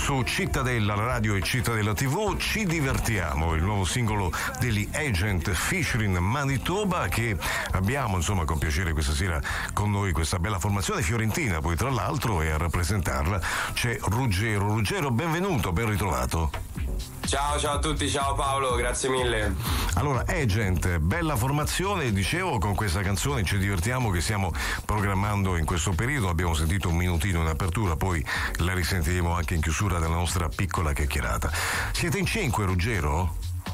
su Cittadella Radio e Cittadella TV. Ci divertiamo, il nuovo singolo degli Agent featuring Manitoba, che abbiamo insomma con piacere questa sera con noi, questa bella formazione fiorentina poi tra l'altro, e a rappresentarla c'è Ruggero. Ruggero, benvenuto, ben ritrovato. Ciao a tutti, ciao Paolo, grazie mille. Allora, Agent, bella formazione, dicevo, con questa canzone ci divertiamo che stiamo programmando in questo periodo. Abbiamo sentito un minutino in apertura, poi la risentiremo anche in chiusura della nostra piccola chiacchierata. Siete in 5, Ruggero?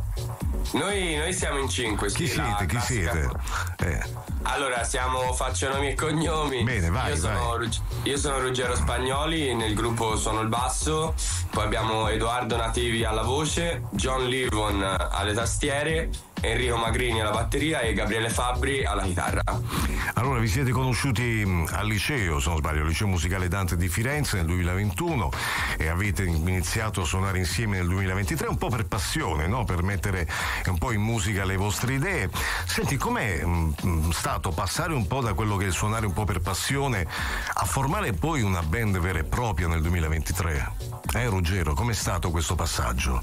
Noi siamo in 5. Chi siete? Chi siete? Allora, faccio nomi e cognomi. Bene, vai. Io sono Ruggero Spagnoli, nel gruppo suono il basso, poi abbiamo Edoardo Nativi alla voce, John Livon alle tastiere, Enrico Magrini alla batteria e Gabriele Fabbri alla chitarra. Allora, vi siete conosciuti al liceo, se non sbaglio, al Liceo Musicale Dante di Firenze nel 2021 e avete iniziato a suonare insieme nel 2023, un po' per passione, no? Per mettere un po' in musica le vostre idee. Senti, com'è stato passare un po' da quello che è il suonare un po' per passione a formare poi una band vera e propria nel 2023? Ruggero, com'è stato questo passaggio?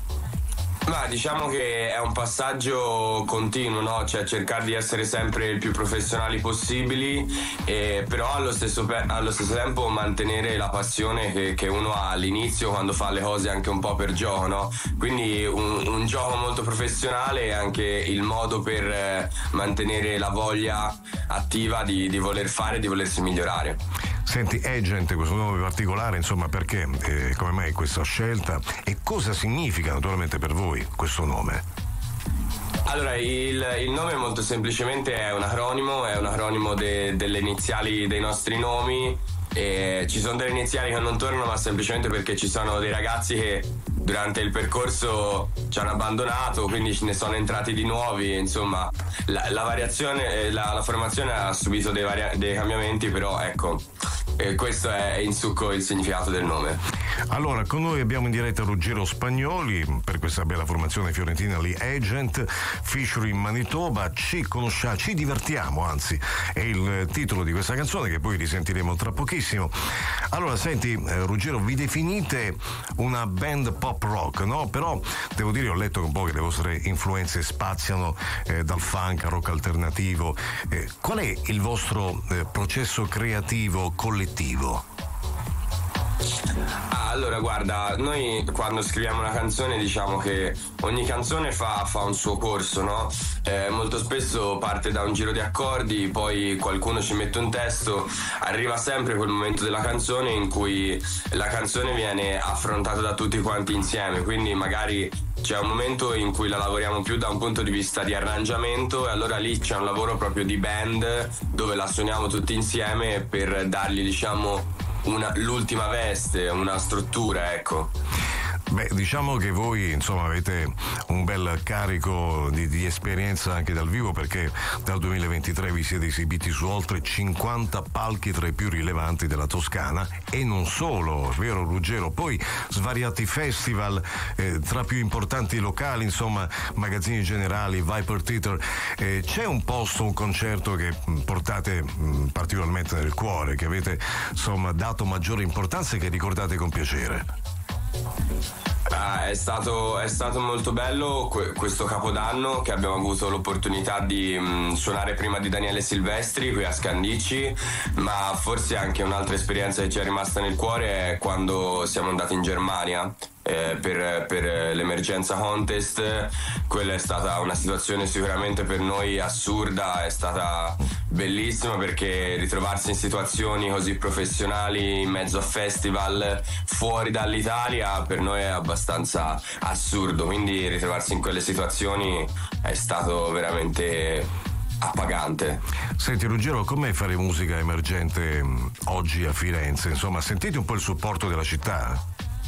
Ma diciamo che è un passaggio continuo, no? Cioè cercare di essere sempre il più professionali possibili, però allo stesso tempo mantenere la passione che uno ha all'inizio quando fa le cose anche un po' per gioco, no? Quindi un gioco molto professionale e anche il modo per mantenere la voglia attiva di voler fare e di volersi migliorare. Senti, Agent, questo nome particolare, insomma, perché? Come mai questa scelta? E cosa significa naturalmente per voi questo nome? Allora, il nome molto semplicemente è un acronimo delle iniziali dei nostri nomi. Ci sono delle iniziali che non tornano, ma semplicemente perché ci sono dei ragazzi che durante il percorso ci hanno abbandonato, quindi ce ne sono entrati di nuovi. Insomma, la variazione, la formazione ha subito dei cambiamenti, però ecco, questo è in succo il significato del nome. Allora, con noi abbiamo in diretta Ruggero Spagnoli per questa bella formazione fiorentina, Lee Agent featuring Manitoba. Ci divertiamo, anzi è il titolo di questa canzone che poi risentiremo tra pochissimo. Allora, senti, Ruggero, vi definite una band pop rock, no? Però devo dire, ho letto un po' che le vostre influenze spaziano dal funk al rock alternativo. Qual è il vostro processo creativo collettivo? Allora, guarda, noi quando scriviamo una canzone diciamo che ogni canzone fa un suo corso, no? Molto spesso parte da un giro di accordi, poi qualcuno ci mette un testo, arriva sempre quel momento della canzone in cui la canzone viene affrontata da tutti quanti insieme, quindi magari c'è un momento in cui la lavoriamo più da un punto di vista di arrangiamento, e allora lì c'è un lavoro proprio di band dove la suoniamo tutti insieme per dargli, diciamo, l'ultima veste, una struttura, ecco. Beh, diciamo che voi insomma avete un bel carico di esperienza anche dal vivo, perché dal 2023 vi siete esibiti su oltre 50 palchi tra i più rilevanti della Toscana, e non solo, vero Ruggero? Poi svariati festival tra più importanti locali, insomma magazzini generali, Viper Theater. C'è un posto, un concerto che portate particolarmente nel cuore, che avete insomma dato maggiore importanza e che ricordate con piacere? È stato molto bello questo Capodanno, che abbiamo avuto l'opportunità di suonare prima di Daniele Silvestri qui a Scandicci, ma forse anche un'altra esperienza che ci è rimasta nel cuore è quando siamo andati in Germania per l'emergenza contest. Quella è stata una situazione sicuramente per noi assurda, è stata bellissima perché ritrovarsi in situazioni così professionali in mezzo a festival fuori dall'Italia per noi è abbastanza assurdo, quindi ritrovarsi in quelle situazioni è stato veramente appagante. Senti Ruggero, com'è fare musica emergente oggi a Firenze? Insomma, sentite un po' il supporto della città?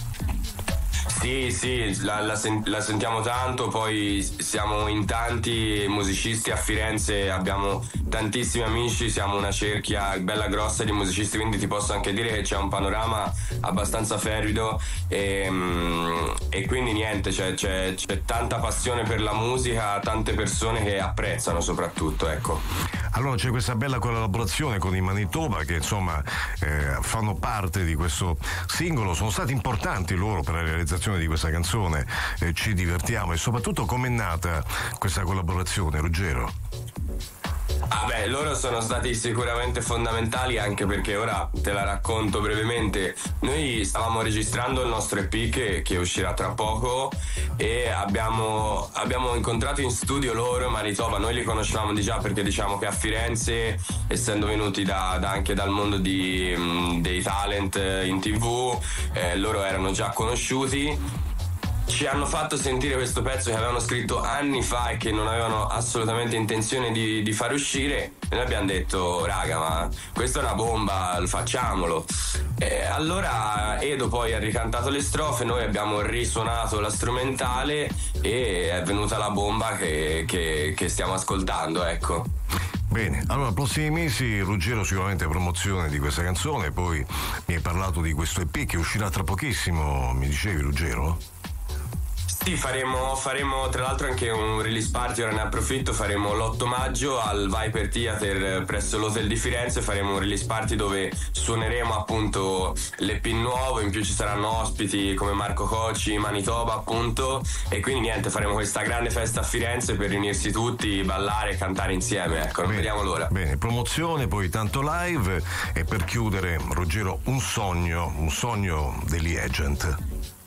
Sì, la sentiamo tanto, poi siamo in tanti musicisti a Firenze, abbiamo tantissimi amici, siamo una cerchia bella grossa di musicisti, quindi ti posso anche dire che c'è un panorama abbastanza fervido e quindi niente, c'è tanta passione per la musica, tante persone che apprezzano soprattutto, ecco. Allora c'è questa bella collaborazione con i Manitoba che insomma fanno parte di questo singolo, sono stati importanti loro per la realizzazione di questa canzone, Ci divertiamo, e soprattutto com'è nata questa collaborazione, Ruggero? Ah beh, loro sono stati sicuramente fondamentali, anche perché ora te la racconto brevemente. Noi stavamo registrando il nostro EP che uscirà tra poco e abbiamo incontrato in studio loro, Manitoba. Noi li conoscevamo di già perché diciamo che a Firenze, essendo venuti anche dal mondo dei talent in TV, loro erano già conosciuti. Ci hanno fatto sentire questo pezzo che avevano scritto anni fa e che non avevano assolutamente intenzione di far uscire, e noi abbiamo detto raga, ma questa è una bomba, facciamolo. E allora Edo poi ha ricantato le strofe, noi abbiamo risuonato la strumentale e è venuta la bomba che stiamo ascoltando, ecco. Bene, allora prossimi mesi Ruggero sicuramente promozione di questa canzone, poi mi hai parlato di questo EP che uscirà tra pochissimo, mi dicevi, Ruggero? Sì, faremo tra l'altro anche un release party, ora ne approfitto, faremo l'8 maggio al Viper Theater presso l'Hotel di Firenze, faremo un release party dove suoneremo appunto l'EP nuovo, in più ci saranno ospiti come Marco Cocci, Manitoba appunto, e quindi niente, faremo questa grande festa a Firenze per riunirsi tutti, ballare e cantare insieme, ecco, non vediamo l'ora. Bene, promozione, poi tanto live, e per chiudere, Ruggero, un sogno degli Agent.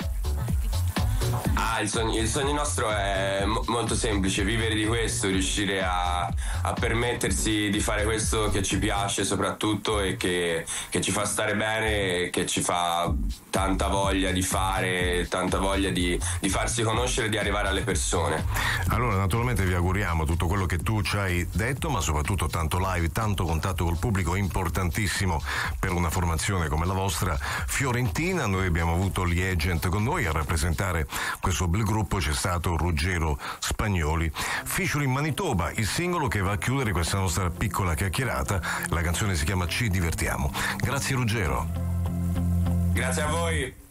Il sogno nostro è molto semplice, vivere di questo, riuscire a permettersi di fare questo che ci piace soprattutto e che ci fa stare bene, che ci fa tanta voglia di fare, tanta voglia di farsi conoscere e di arrivare alle persone. Allora naturalmente vi auguriamo tutto quello che tu ci hai detto, ma soprattutto tanto live, tanto contatto col pubblico, importantissimo per una formazione come la vostra fiorentina. Noi abbiamo avuto gli Agent con noi a rappresentare questo bel gruppo, c'è stato Ruggero Spagnoli, featuring Manitoba, il singolo che va a chiudere questa nostra piccola chiacchierata. La canzone si chiama Ci divertiamo. Grazie Ruggero. Grazie a voi.